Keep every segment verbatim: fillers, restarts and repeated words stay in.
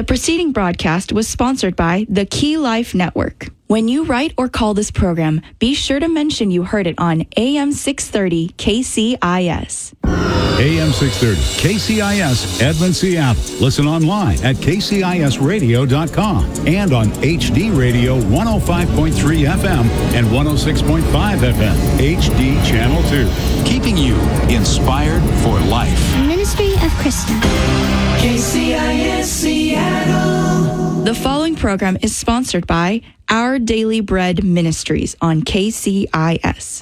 The preceding broadcast was sponsored by the Key Life Network. When you write or call this program, be sure to mention you heard it on A M six thirty K C I S. A M six thirty K C I S, Edmond, Seattle. Listen online at k c i s radio dot com and on H D Radio one oh five point three F M and one oh six point five F M, H D Channel two. Keeping you inspired for life. Ministry of Krista. K C I S Seattle. The following program is sponsored by Our Daily Bread Ministries on K C I S.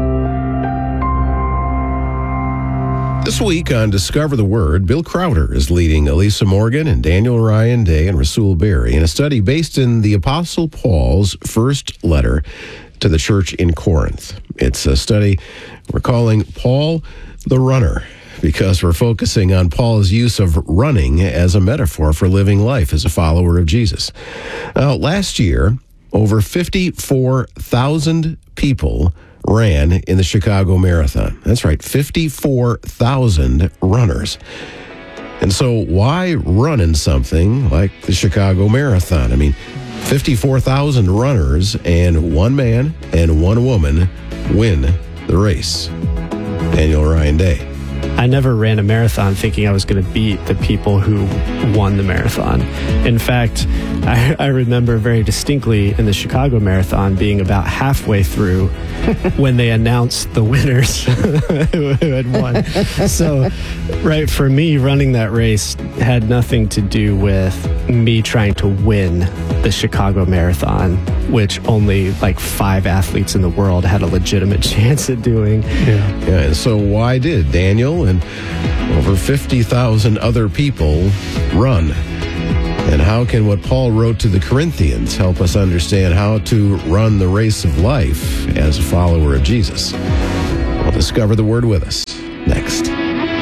This week on Discover the Word, Bill Crowder is leading Elisa Morgan and Daniel Ryan Day and Rasul Berry in a study based in the Apostle Paul's first letter to the church in Corinth. It's a study we're calling Paul the Runner, because we're focusing on Paul's use of running as a metaphor for living life as a follower of Jesus. Now, last year, over fifty-four thousand people ran in the Chicago Marathon. That's right, fifty-four thousand runners. And so why run in something like the Chicago Marathon? I mean, fifty-four thousand runners and one man and one woman win the race. Daniel Ryan Day. I never ran a marathon thinking I was going to beat the people who won the marathon. In fact, I, I remember very distinctly in the Chicago Marathon being about halfway through when they announced the winners who, who had won. So, right, for me, running that race had nothing to do with me trying to win the Chicago Marathon, which only like five athletes in the world had a legitimate chance at doing. Yeah. Yeah. And so why did Daniel and over fifty thousand other people run? And how can what Paul wrote to the Corinthians help us understand how to run the race of life as a follower of Jesus? We'll discover the Word with us next.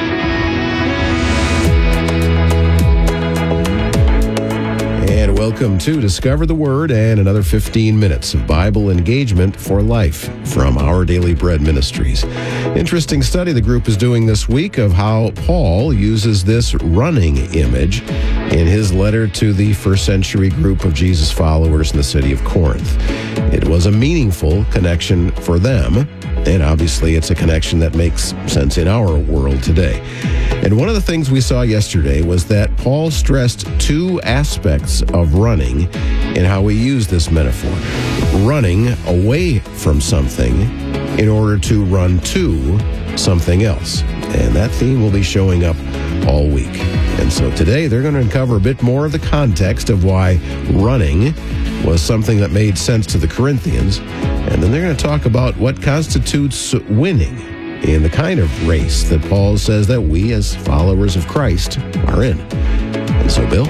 And welcome to Discover the Word and another fifteen minutes of Bible engagement for life from Our Daily Bread Ministries. Interesting study the group is doing this week of how Paul uses this running image in his letter to the first century group of Jesus followers in the city of Corinth. It was a meaningful connection for them, and obviously it's a connection that makes sense in our world today. And one of the things we saw yesterday was that Paul stressed two aspects of running and how we use this metaphor. Running away from something in order to run to something else. And that theme will be showing up all week. And so today they're going to uncover a bit more of the context of why running was something that made sense to the Corinthians. And then they're going to talk about what constitutes winning in the kind of race that Paul says that we as followers of Christ are in. And so, Bill?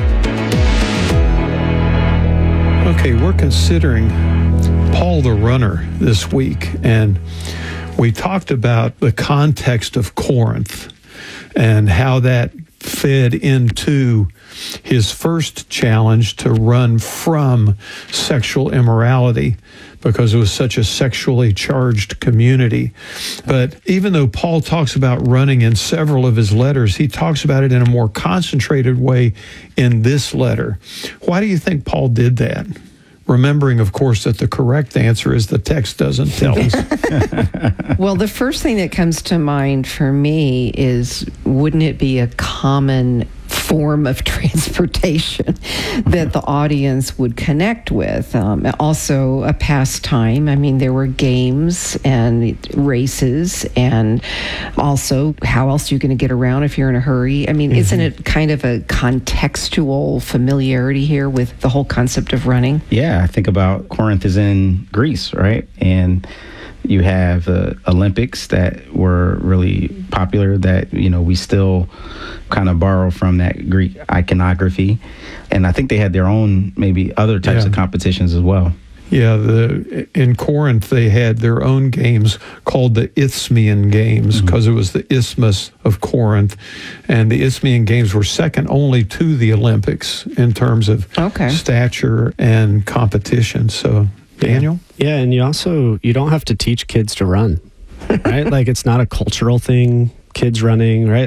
Okay, we're considering Paul the Runner this week, and we talked about the context of Corinth and how that fed into his first challenge to run from sexual immorality, because it was such a sexually charged community. But even though Paul talks about running in several of his letters, he talks about it in a more concentrated way in this letter. Why do you think Paul did that? Remembering, of course, that the correct answer is the text doesn't tell us. Well, the first thing that comes to mind for me is, wouldn't it be a common form of transportation that the audience would connect with? Um, also a pastime. I mean, there were games and races, and also how else are you going to get around if you're in a hurry? I mean, mm-hmm. Isn't it kind of a contextual familiarity here with the whole concept of running? Yeah, I think about Corinth is in Greece, right? And you have the uh, Olympics that were really popular that, you know, we still kind of borrow from that Greek iconography. And I think they had their own maybe other types yeah. of competitions as well. Yeah, the in Corinth they had their own games called the Isthmian Games, because mm-hmm. it was the Isthmus of Corinth. And the Isthmian Games were second only to the Olympics in terms of okay. stature and competition. So, Daniel? Yeah, and you also, you don't have to teach kids to run, right? Like, it's not a cultural thing, kids running, right? Like,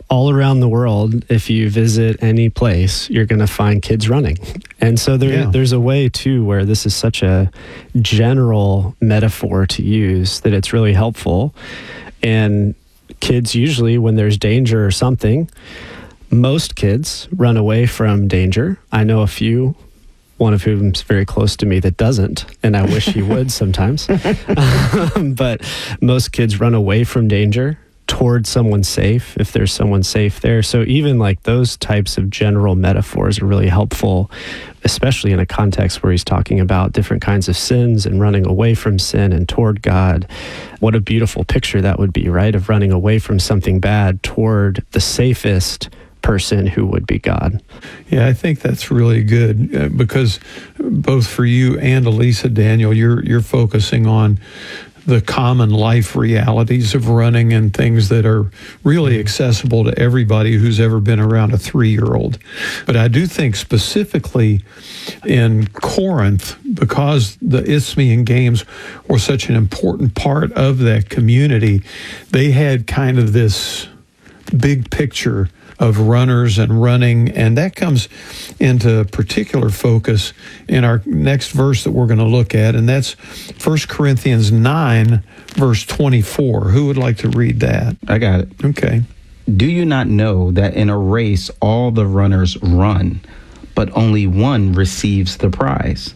all around the world, if you visit any place, you're going to find kids running. And so there, Yeah. there's a way, too, where this is such a general metaphor to use that it's really helpful. And kids usually, when there's danger or something, most kids run away from danger. I know a few, one of whom's very close to me that doesn't, and I wish he would sometimes. um, but most kids run away from danger towards someone safe, if there's someone safe there. So even like those types of general metaphors are really helpful, especially in a context where he's talking about different kinds of sins and running away from sin and toward God. What a beautiful picture that would be, right? Of running away from something bad toward the safest person who would be God. Yeah, I think that's really good uh, because both for you and Elisa, Daniel, you're you're focusing on the common life realities of running and things that are really accessible to everybody who's ever been around a three-year-old. But I do think specifically in Corinth, because the Isthmian Games were such an important part of that community, they had kind of this big picture of runners and running, and that comes into particular focus in our next verse that we're going to look at, and that's First Corinthians nine, verse twenty-four. Who would like to read that? I got it. Okay. Do you not know that in a race all the runners run, but only one receives the prize?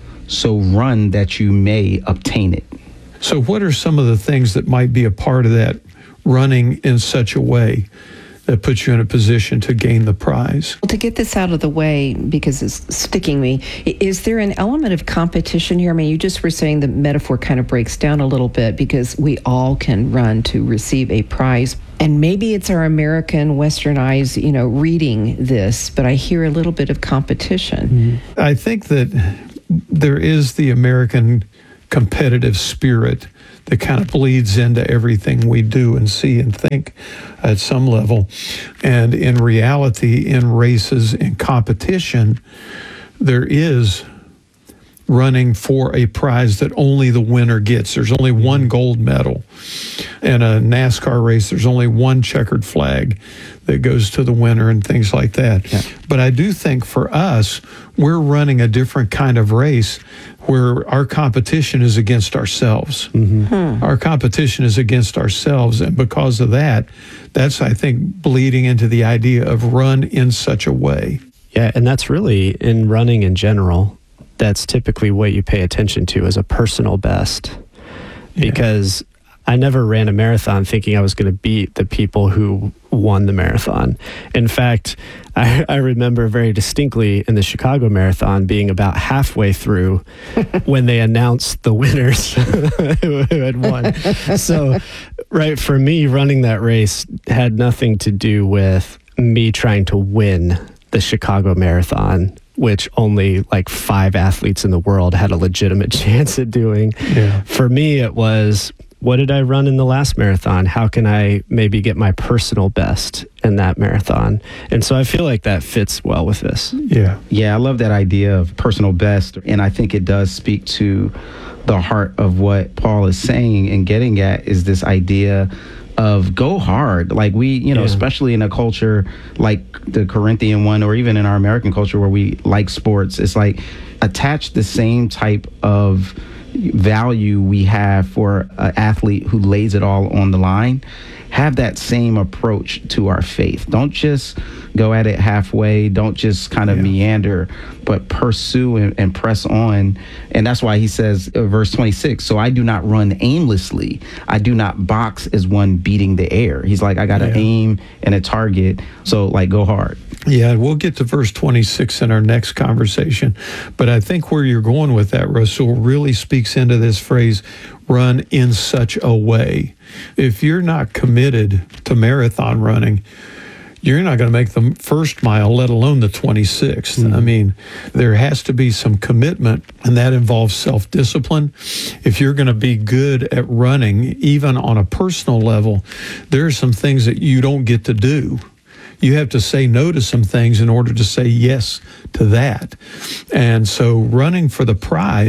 So run that you may obtain it. So what are some of the things that might be a part of that running in such a way that puts you in a position to gain the prize? To get this out of the way, because it's sticking me, i- is there an element of competition here? I mean, you just were saying the metaphor kind of breaks down a little bit because we all can run to receive a prize. And maybe it's our American, Western eyes, you know, reading this, but I hear a little bit of competition. I think that there is the American competitive spirit that kind of bleeds into everything we do and see and think at some level. And in reality, in races, in competition, there is running for a prize that only the winner gets. There's only one gold medal. In a NASCAR race, there's only one checkered flag that goes to the winner and things like that. Yeah. But I do think for us, we're running a different kind of race where our competition is against ourselves. Mm-hmm. Our competition is against ourselves. And because of that, that's, I think, bleeding into the idea of run in such a way. Yeah, and that's really, in running in general, that's typically what you pay attention to as a personal best. Because I never ran a marathon thinking I was going to beat the people who won the marathon. In fact, I, I remember very distinctly in the Chicago Marathon being about halfway through when they announced the winners who, who had won. So, right, for me, running that race had nothing to do with me trying to win the Chicago Marathon, which only like five athletes in the world had a legitimate chance at doing. Yeah. For me, it was, what did I run in the last marathon? How can I maybe get my personal best in that marathon? And so I feel like that fits well with this. Yeah. Yeah, I love that idea of personal best. And I think it does speak to the heart of what Paul is saying and getting at is this idea of go hard. Like we, you know, Yeah. especially in a culture like the Corinthian one, or even in our American culture where we like sports, it's like attach the same type of value we have for an athlete who lays it all on the line. Have that same approach to our faith. Don't just go at it halfway. Don't just kind of Yeah. meander, but pursue and, and press on. And that's why he says, uh, verse twenty-six, so I do not run aimlessly. I do not box as one beating the air. He's like, I got to Yeah. aim and a target. So like, go hard. Yeah, we'll get to verse twenty-six in our next conversation. But I think where you're going with that, Russell, really speaks into this phrase, run in such a way. If you're not committed to marathon running, you're not going to make the first mile, let alone the twenty-sixth. Mm-hmm. I mean, there has to be some commitment, and that involves self-discipline. If you're going to be good at running, even on a personal level, there are some things that you don't get to do. You have to say no to some things in order to say yes to that. And so running for the prize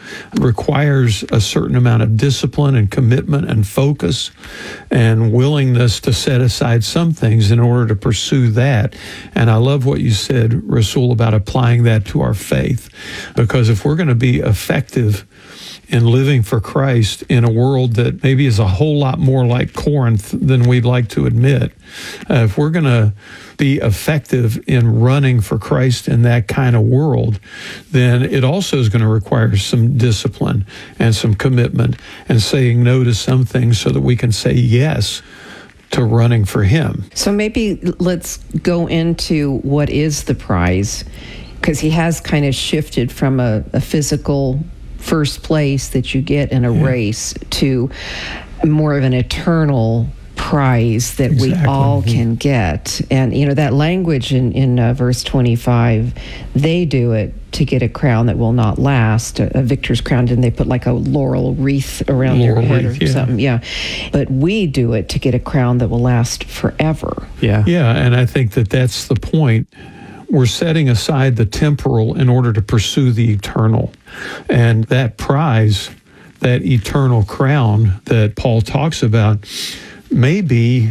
requires a certain amount of discipline and commitment and focus and willingness to set aside some things in order to pursue that. And I love what you said, Rasul, about applying that to our faith, because if we're going to be effective in living for Christ in a world that maybe is a whole lot more like Corinth than we'd like to admit, uh, if we're going to be effective in running for Christ in that kind of world, then it also is going to require some discipline and some commitment and saying no to some things so that we can say yes to running for Him. So maybe let's go into what is the prize, because he has kind of shifted from a, a physical first place that you get in a yeah. race to more of an eternal prize that exactly. we all can get. And, you know, that language in, in uh, verse twenty-five, they do it to get a crown that will not last, a, a victor's crown, and they put like a laurel wreath around laurel their head wreath, or yeah. something. Yeah. But we do it to get a crown that will last forever. Yeah. Yeah, and I think that that's the point. We're setting aside the temporal in order to pursue the eternal. And that prize, that eternal crown that Paul talks about, may be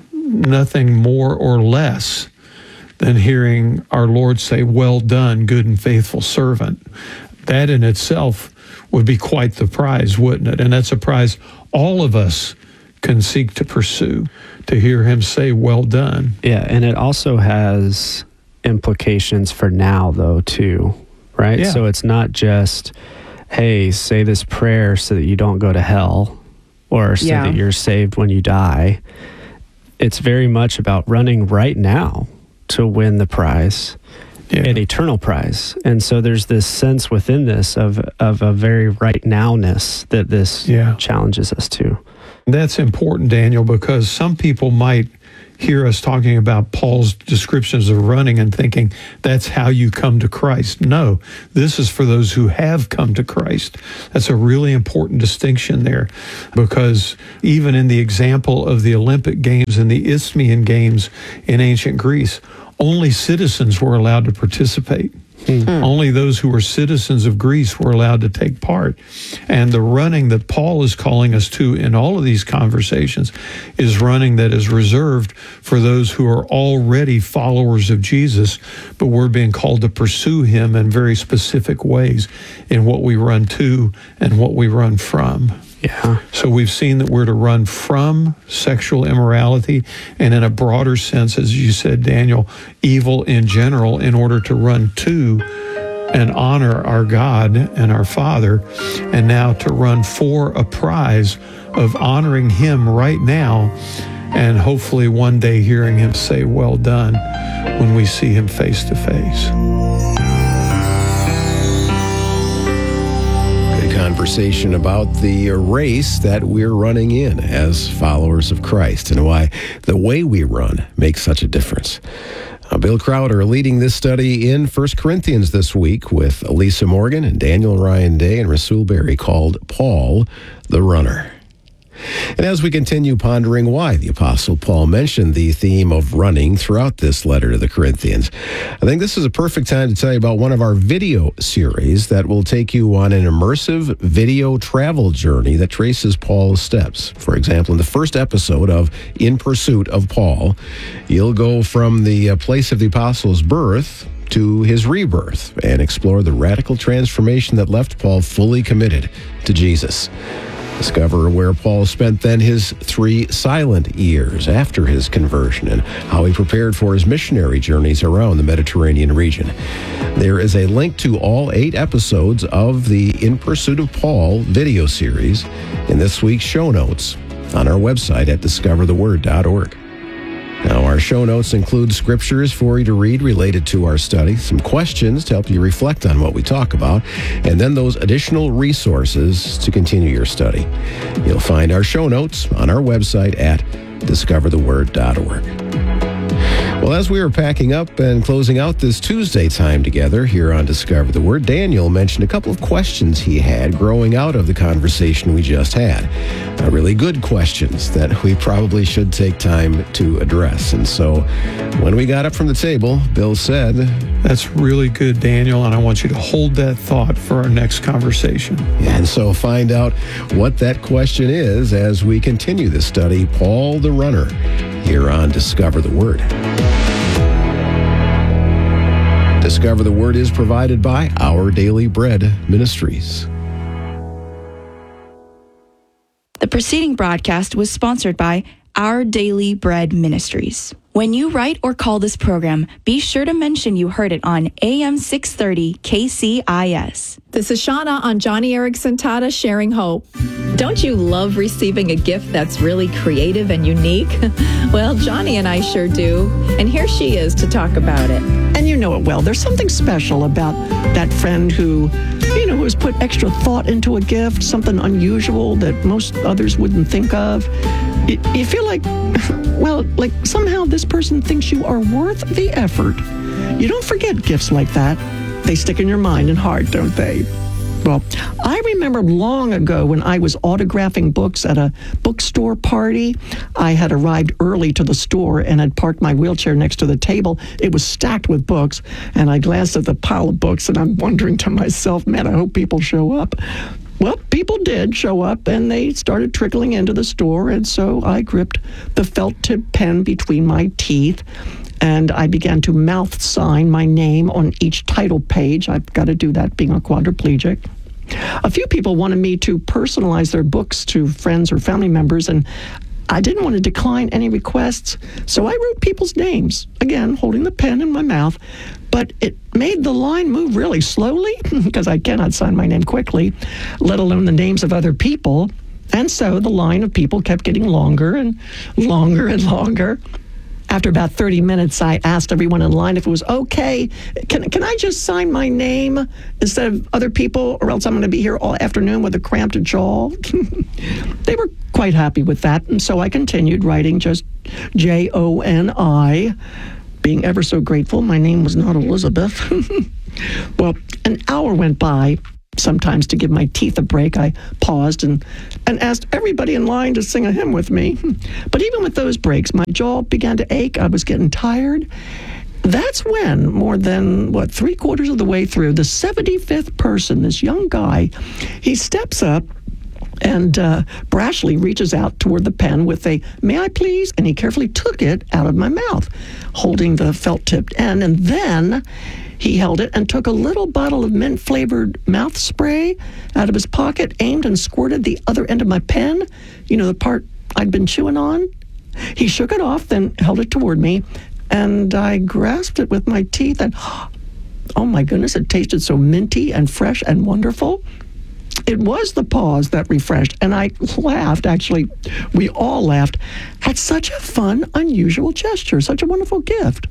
nothing more or less than hearing our Lord say, "Well done, good and faithful servant." That in itself would be quite the prize, wouldn't it? And that's a prize all of us can seek to pursue, to hear Him say, "Well done." Yeah, and it also has implications for now, though, too, right? Yeah. So it's not just, hey, say this prayer so that you don't go to hell, or so yeah. that you're saved when you die. It's very much about running right now to win the prize, yeah. an eternal prize. And so there's this sense within this of of a very right now-ness that this yeah. challenges us to. That's important, Daniel, because some people might hear us talking about Paul's descriptions of running and thinking that's how you come to Christ. No, this is for those who have come to Christ. That's a really important distinction there, because even in the example of the Olympic Games and the Isthmian Games in ancient Greece, only citizens were allowed to participate. Mm. Only those who were citizens of Greece were allowed to take part. And the running that Paul is calling us to in all of these conversations is running that is reserved for those who are already followers of Jesus, but we're being called to pursue Him in very specific ways in what we run to and what we run from. Yeah. So we've seen that we're to run from sexual immorality, and in a broader sense, as you said, Daniel, evil in general, in order to run to and honor our God and our Father, and now to run for a prize of honoring Him right now, and hopefully one day hearing Him say, "Well done," when we see Him face to face. Conversation about the race that we're running in as followers of Christ and why the way we run makes such a difference. Uh, Bill Crowder leading this study in First Corinthians this week with Elisa Morgan and Daniel Ryan Day and Rasul Berry, called Paul the Runner. And as we continue pondering why the Apostle Paul mentioned the theme of running throughout this letter to the Corinthians, I think this is a perfect time to tell you about one of our video series that will take you on an immersive video travel journey that traces Paul's steps. For example, in the first episode of In Pursuit of Paul, you'll go from the place of the Apostle's birth to his rebirth and explore the radical transformation that left Paul fully committed to Jesus. Discover where Paul spent then his three silent years after his conversion and how he prepared for his missionary journeys around the Mediterranean region. There is a link to all eight episodes of the In Pursuit of Paul video series in this week's show notes on our website at discover the word dot org. Now, our show notes include scriptures for you to read related to our study, some questions to help you reflect on what we talk about, and then those additional resources to continue your study. You'll find our show notes on our website at discover the word dot org. Well, Well, as we were packing up and closing out this Tuesday time together here on Discover the Word, Daniel mentioned a couple of questions he had growing out of the conversation we just had. Uh, really good questions that we probably should take time to address. And so when we got up from the table, Bill said, "That's really good, Daniel, and I want you to hold that thought for our next conversation." And so find out what that question is as we continue this study, Paul the Runner, here on Discover the Word. Discover the Word is provided by Our Daily Bread Ministries. The preceding broadcast was sponsored by Our Daily Bread Ministries. When you write or call this program, be sure to mention you heard it on A M six thirty K C I S. This is Shauna on Johnny Erickson Tata Sharing Hope. Don't you love receiving a gift that's really creative and unique? Well, Johnny and I sure do. And here she is to talk about it. And you know it well. There's something special about that friend who, you know, has put extra thought into a gift, something unusual that most others wouldn't think of. You, you feel like, well, like somehow this person thinks you are worth the effort. You don't forget gifts like that. They stick in your mind and heart, don't they? Well, I remember long ago when I was autographing books at a bookstore party. I had arrived early to the store and had parked my wheelchair next to the table. It was stacked with books, and I glanced at the pile of books, and I'm wondering to myself, man, I hope people show up. Well, people did show up, and they started trickling into the store, and so I gripped the felt-tip pen between my teeth, and I began to mouth sign my name on each title page. I've got to do that being a quadriplegic. A few people wanted me to personalize their books to friends or family members, and I didn't want to decline any requests, so I wrote people's names, again, holding the pen in my mouth. But it made the line move really slowly, because I cannot sign my name quickly, let alone the names of other people. And so the line of people kept getting longer and longer and longer. After about thirty minutes, I asked everyone in line if it was okay. Can, can I just sign my name instead of other people, or else I'm going to be here all afternoon with a cramped jaw? They were quite happy with that, and so I continued writing just J O N I, being ever so grateful my name was not Elizabeth. Well, an hour went by. Sometimes to give my teeth a break, I paused and, and asked everybody in line to sing a hymn with me. But even with those breaks, my jaw began to ache. I was getting tired. That's when, more than, what, three quarters of the way through, the seventy-fifth person, this young guy, he steps up and uh, brashly reaches out toward the pen with a, "May I please?" And he carefully took it out of my mouth, holding the felt-tipped end. And then he held it and took a little bottle of mint-flavored mouth spray out of his pocket, aimed and squirted the other end of my pen, you know, the part I'd been chewing on. He shook it off, then held it toward me, and I grasped it with my teeth, and oh my goodness, it tasted so minty and fresh and wonderful. It was the pause that refreshed, and I laughed, actually, we all laughed, at such a fun, unusual gesture, such a wonderful gift.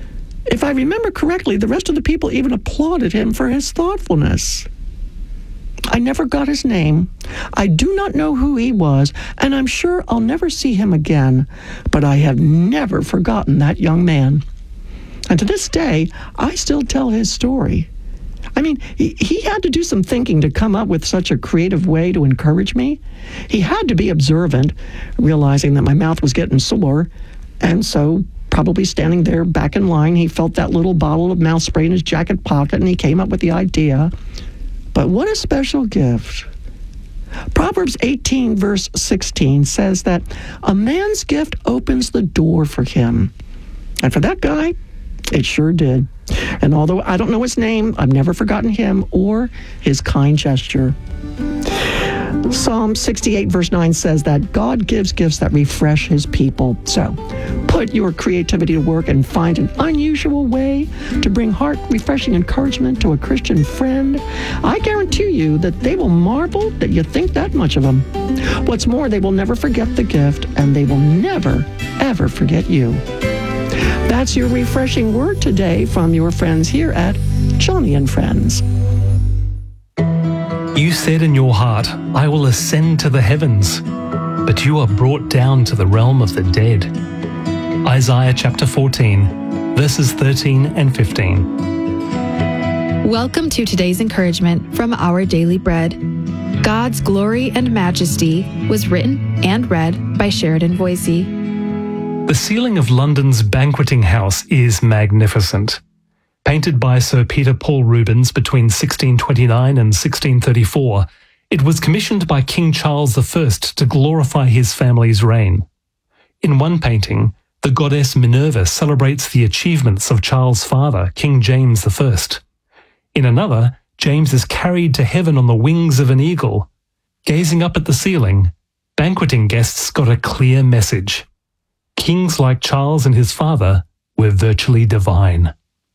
If I remember correctly, the rest of the people even applauded him for his thoughtfulness. I never got his name. I do not know who he was, and I'm sure I'll never see him again, but I have never forgotten that young man. And to this day, I still tell his story. I mean, he, he had to do some thinking to come up with such a creative way to encourage me. He had to be observant, realizing that my mouth was getting sore, and so probably standing there back in line, he felt that little bottle of mouth spray in his jacket pocket, and he came up with the idea. But what a special gift. Proverbs eighteen, verse sixteen says that a man's gift opens the door for him. And for that guy, it sure did. And although I don't know his name, I've never forgotten him or his kind gesture. Psalm sixty-eight, verse nine says that God gives gifts that refresh his people. So put your creativity to work and find an unusual way to bring heart-refreshing encouragement to a Christian friend. I guarantee you that they will marvel that you think that much of them. What's more, they will never forget the gift, and they will never, ever forget you. That's your refreshing word today from your friends here at Johnny and Friends. You said in your heart, "I will ascend to the heavens," but you are brought down to the realm of the dead. Isaiah chapter fourteen, verses thirteen and fifteen. Welcome to today's encouragement from Our Daily Bread. God's Glory and Majesty was written and read by Sheridan Voisey. The ceiling of London's banqueting house is magnificent. Painted by Sir Peter Paul Rubens between sixteen twenty-nine and sixteen thirty-four, it was commissioned by King Charles the First to glorify his family's reign. In one painting, the goddess Minerva celebrates the achievements of Charles' father, King James the First. In another, James is carried to heaven on the wings of an eagle. Gazing up at the ceiling, banqueting guests got a clear message. Kings like Charles and his father were virtually divine.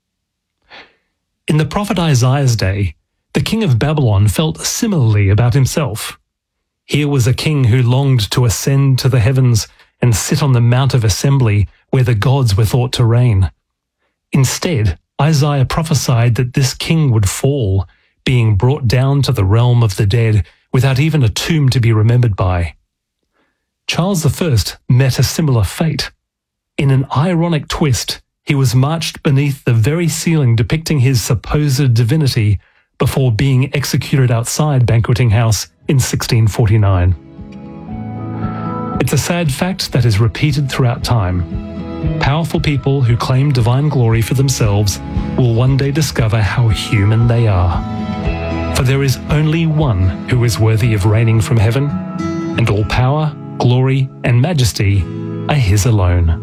In the prophet Isaiah's day, the king of Babylon felt similarly about himself. Here was a king who longed to ascend to the heavens and sit on the Mount of Assembly where the gods were thought to reign. Instead, Isaiah prophesied that this king would fall, being brought down to the realm of the dead without even a tomb to be remembered by. Charles the First met a similar fate. In an ironic twist, he was marched beneath the very ceiling depicting his supposed divinity before being executed outside Banqueting House in sixteen forty-nine. It's a sad fact that is repeated throughout time. Powerful people who claim divine glory for themselves will one day discover how human they are. For there is only one who is worthy of reigning from heaven, and all power, glory, and majesty are his alone.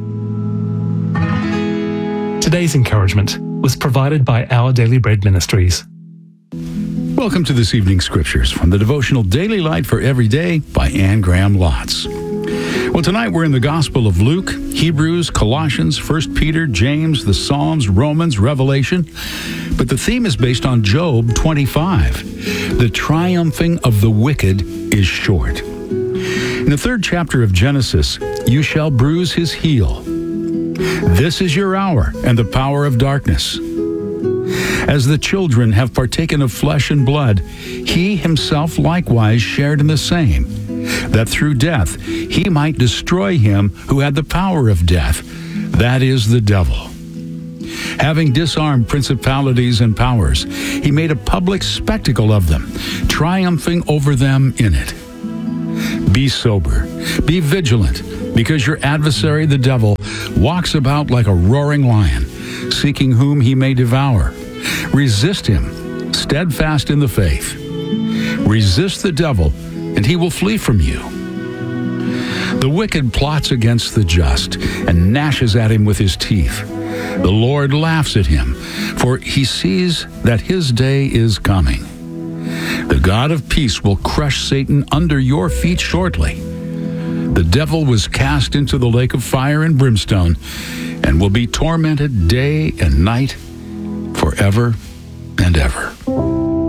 Today's encouragement was provided by Our Daily Bread Ministries. Welcome to this evening's scriptures from the devotional Daily Light for Every Day by Anne Graham Lotz. Well, tonight we're in the Gospel of Luke, Hebrews, Colossians, First Peter, James, the Psalms, Romans, Revelation. But the theme is based on Job twenty-five. The triumphing of the wicked is short. In the third chapter of Genesis, you shall bruise his heel. This is your hour and the power of darkness. As the children have partaken of flesh and blood, he himself likewise shared in the same, that through death he might destroy him who had the power of death, that is the devil. Having disarmed principalities and powers, he made a public spectacle of them, triumphing over them in it. Be sober, be vigilant, because your adversary the devil walks about like a roaring lion, seeking whom he may devour. Resist him, steadfast in the faith. Resist the devil, and he will flee from you. The wicked plots against the just and gnashes at him with his teeth. The Lord laughs at him, for he sees that his day is coming. The God of peace will crush Satan under your feet shortly. The devil was cast into the lake of fire and brimstone and will be tormented day and night forever and ever.